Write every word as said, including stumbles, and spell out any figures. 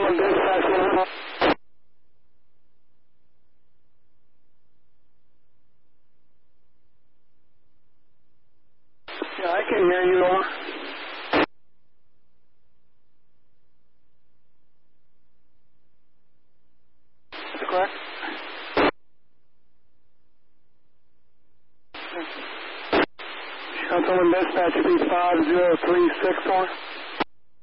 Someone dispatch one. Yeah, I can hear you, over. That's correct. Someone dispatch be five zero three six one.